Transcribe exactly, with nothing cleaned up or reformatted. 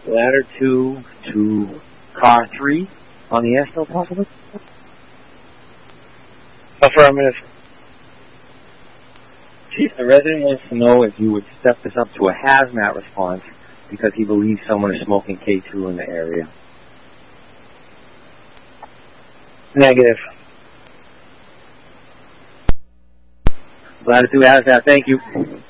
Ladder two to car three on the air still possible? Affirmative. Chief, the resident wants to know if you would step this up to a hazmat response because he believes someone is smoking K two in the area. Negative. Ladder two hazmat, thank you.